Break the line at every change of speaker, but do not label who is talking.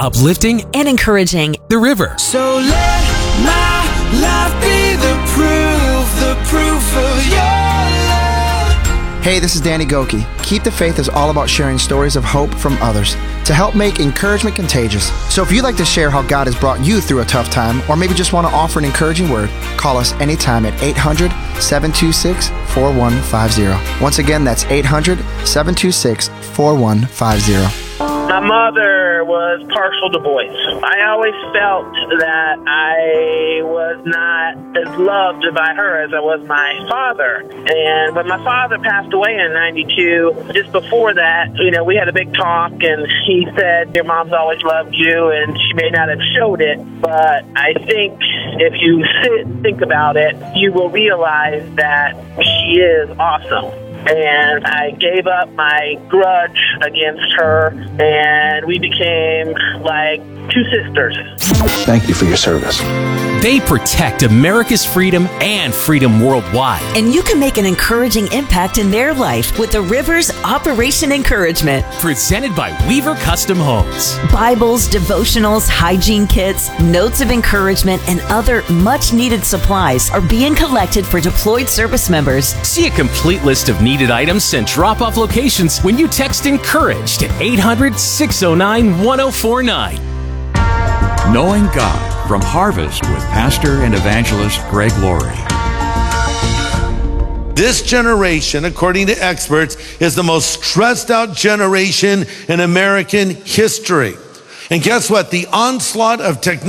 uplifting,
and encouraging.
The River.
So let my life be the proof of your love.
Hey, this is Danny Goki. Keep the Faith is all about sharing stories of hope from others to help make encouragement contagious. So if you'd like to share how God has brought you through a tough time, or maybe just want to offer an encouraging word, call us anytime at 800-726-4150. Once again, that's 800-726-4150.
My mother was partial to boys. I always felt that I was not as loved by her as I was my father. And when my father passed away in 92, just before that, we had a big talk, and he said, your mom's always loved you, and she may not have showed it, but I think if you sit and think about it, you will realize that she is awesome. And I gave up my grudge against her, and we became like two sisters.
Thank you for your service.
They protect America's freedom and freedom worldwide.
And you can make an encouraging impact in their life with the River's Operation Encouragement.
Presented by Weaver Custom Homes.
Bibles, devotionals, hygiene kits, notes of encouragement, and other much-needed supplies are being collected for deployed service members.
See a complete list of needed items and drop-off locations when you text ENCOURAGE to 800-609-1049.
Knowing God from Harvest with Pastor and Evangelist Greg Laurie.
This generation, according to experts, is the most stressed out generation in American history. And guess what? The onslaught of technology